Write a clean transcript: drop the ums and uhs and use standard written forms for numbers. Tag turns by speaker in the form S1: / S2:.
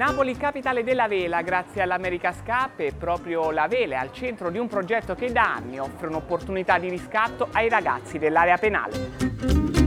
S1: Napoli, capitale della vela, grazie all'America's Cup, e proprio la vela è al centro di un progetto che da anni offre un'opportunità di riscatto ai ragazzi dell'area penale.